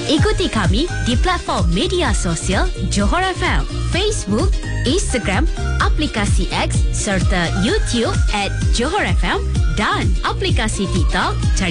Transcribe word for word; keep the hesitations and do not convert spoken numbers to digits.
Ikuti kami di platform media sosial Johor F M, Facebook, Instagram, aplikasi X serta YouTube at Johor F M dan aplikasi TikTok. Cari